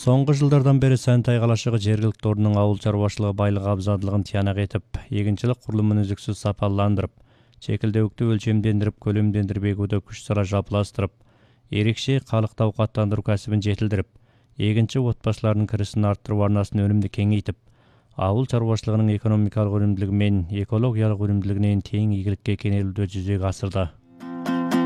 Соңғы жылдардан бері Сәнтай қалашығы жергілікті орынның ауыл шаруашылығы байлығы абзалдығын тиянақ етіп, егіншілік құрылымын үзіксіз сапаландырып, чекілдеуікті өлчемдендіріп, көлемдендіріп егуді күш сара жапыластырып, ерекше халықты ауқаттандыру кәсібін жетілдіріп, егінші отбасыларының кірісін арттыру арнасын өнімді кеңейтіп, ауыл шаруашылығының экономикалық өнімділігі мен экологиялық өнімділігінен тең игілікке кенелуді жүзеге асырды.